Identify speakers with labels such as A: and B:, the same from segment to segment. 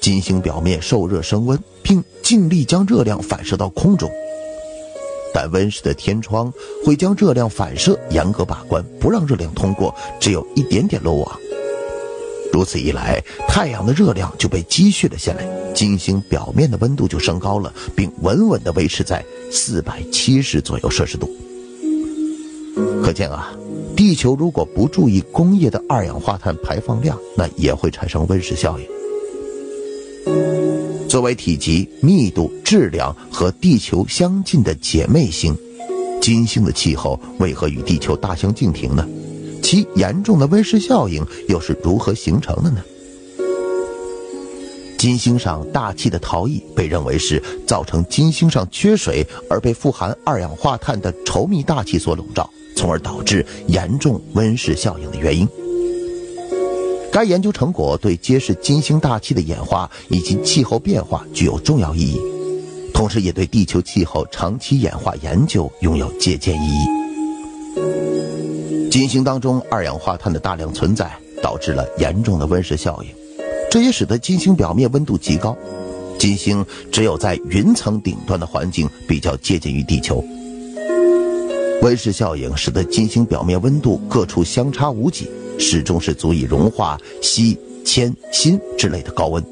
A: 金星表面受热升温，并尽力将热量反射到空中。但温室的天窗会将热量反射严格把关，不让热量通过，只有一点点漏网。如此一来，太阳的热量就被积蓄了下来，金星表面的温度就升高了，并稳稳地维持在470左右摄氏度。可见啊，地球如果不注意工业的二氧化碳排放量，那也会产生温室效应。作为体积、密度、质量和地球相近的姐妹星，金星的气候为何与地球大相径庭呢？其严重的温室效应又是如何形成的呢？金星上大气的逃逸被认为是造成金星上缺水而被富含二氧化碳的稠密大气所笼罩，从而导致严重温室效应的原因。该研究成果对揭示金星大气的演化以及气候变化具有重要意义，同时也对地球气候长期演化研究拥有借鉴意义。金星当中二氧化碳的大量存在，导致了严重的温室效应，这也使得金星表面温度极高。金星只有在云层顶端的环境比较接近于地球。温室效应使得金星表面温度各处相差无几，始终是足以融化锡、铅、锌之类的高温。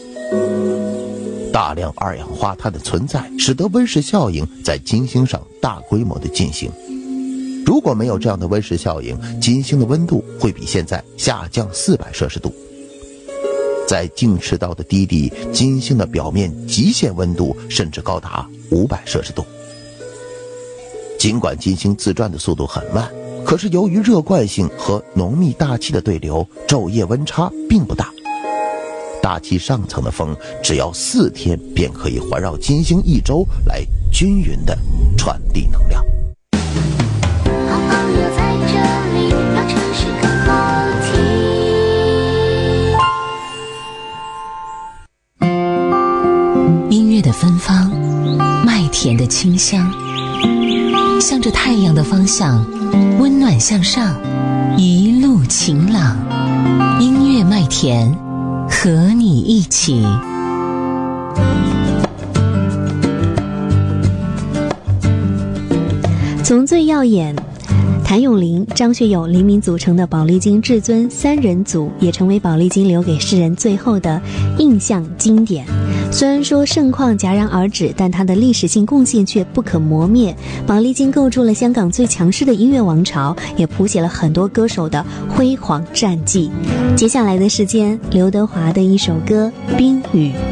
A: 大量二氧化碳的存在使得温室效应在金星上大规模的进行。如果没有这样的温室效应，金星的温度会比现在下降400摄氏度。在静赤道的低地，金星的表面极限温度甚至高达500摄氏度。尽管金星自转的速度很慢，可是由于热惯性和浓密大气的对流，昼夜温差并不大。大气上层的风只要4天便可以环绕金星1周来均匀地传递能量。
B: 好朋友在这里，让城市更好
C: 听。音乐的芬芳，麦田的清香，向着太阳的方向，温暖向上，一路晴朗。音乐麦田，和你一起。
D: 从最耀眼，谭咏麟、张学友、黎明组成的宝丽金至尊3人组，也成为宝丽金留给世人最后的印象经典。虽然说盛况戛然而止，但它的历史性贡献却不可磨灭。宝丽金构筑了香港最强势的音乐王朝，也谱写了很多歌手的辉煌战绩。接下来的时间，刘德华的一首歌《冰雨》。